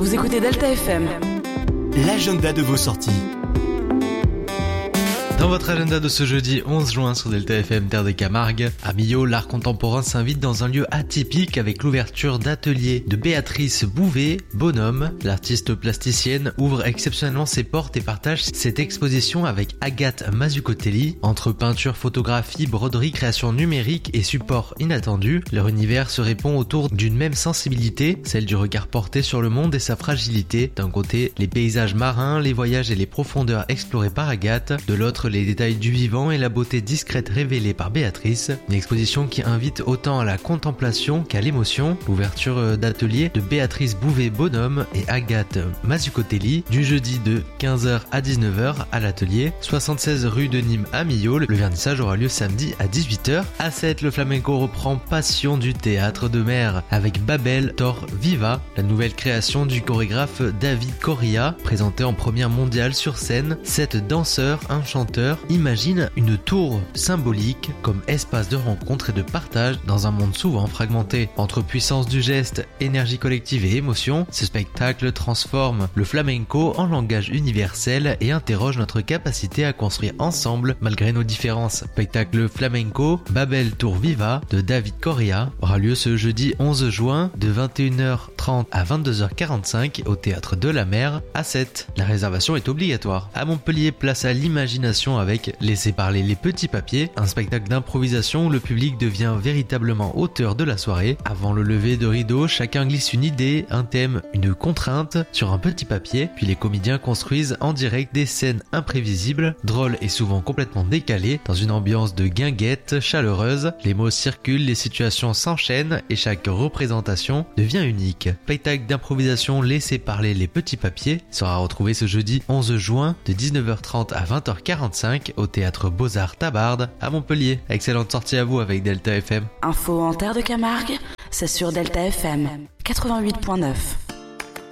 Vous écoutez Delta FM. L'agenda de vos sorties. Dans votre agenda de ce jeudi 11 juin sur Delta FM Terre de Camargue, à Millau, l'art contemporain s'invite dans un lieu atypique avec l'ouverture d'ateliers de Béatrice Bouvet, Bonhomme. L'artiste plasticienne ouvre exceptionnellement ses portes et partage cette exposition avec Agathe Mazzucotelli. Entre peinture, photographie, broderie, création numérique et support inattendu, leur univers se répond autour d'une même sensibilité, celle du regard porté sur le monde et sa fragilité. D'un côté, les paysages marins, les voyages et les profondeurs explorées par Agathe, de l'autre, les détails du vivant et la beauté discrète révélée par Béatrice. Une exposition qui invite autant à la contemplation qu'à l'émotion. L'ouverture d'atelier de Béatrice Bouvet Bonhomme et Agathe Mazzucotelli du jeudi de 15h à 19h à l'atelier 76 rue de Nîmes à Millau. Le vernissage aura lieu samedi à 18h. À 7, le flamenco reprend Passion du théâtre de mer avec Babel Tor Viva, la nouvelle création du chorégraphe David Correa, présenté en première mondiale sur scène. 7 danseurs, un chanteur imagine une tour symbolique comme espace de rencontre et de partage dans un monde souvent fragmenté. Entre puissance du geste, énergie collective et émotion, ce spectacle transforme le flamenco en langage universel et interroge notre capacité à construire ensemble malgré nos différences. Spectacle flamenco Babel Tour Viva de David Correa aura lieu ce jeudi 11 juin de 21h30 à 22h45 au Théâtre de la Mer à 7. La réservation est obligatoire. À Montpellier, place à l'imagination avec Laissez parler les petits papiers, un spectacle d'improvisation où le public devient véritablement auteur de la soirée. Avant le lever de rideau, chacun glisse une idée, un thème, une contrainte sur un petit papier, puis les comédiens construisent en direct des scènes imprévisibles, drôles et souvent complètement décalées, dans une ambiance de guinguette chaleureuse. Les mots circulent, les situations s'enchaînent et chaque représentation devient unique. Spectacle d'improvisation Laissez parler les petits papiers sera retrouvé ce jeudi 11 juin de 19h30 à 20h45 au Théâtre Beaux-Arts Tabarde à Montpellier. Excellente sortie à vous avec Delta FM. Info en Terre de Camargue, c'est sur Delta FM 88.9.